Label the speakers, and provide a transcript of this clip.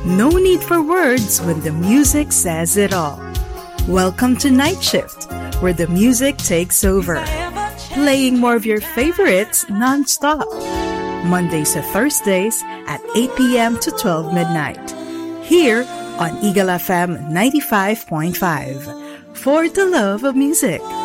Speaker 1: No need for words when the music says it all. Welcome to Night Shift, where the music takes over. Playing more of your favorites non-stop. Mondays to Thursdays at 8 p.m. to 12 midnight. Here on Eagle FM 95.5. For the love of music.